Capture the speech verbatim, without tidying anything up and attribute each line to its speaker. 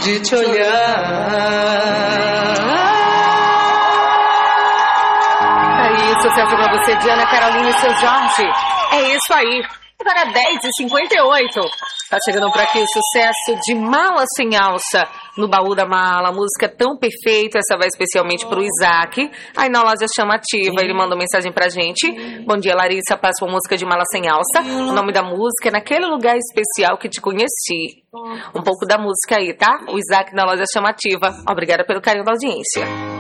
Speaker 1: de te olhar.
Speaker 2: Aí, sucesso pra você, Diana Carolina e seu Jorge. É isso aí. Agora dez e cinquenta e oito. Tá chegando por aqui o sucesso de Mala Sem Alça no Baú da Mala. Música tão perfeita, essa vai especialmente pro Isaac. Aí na loja Chamativa, ele mandou mensagem pra gente. Bom dia, Larissa, passo uma música de Mala Sem Alça. O nome da música é Naquele Lugar Especial que Te Conheci. Um pouco da música aí, tá? O Isaac na loja Chamativa. Obrigada pelo carinho da audiência.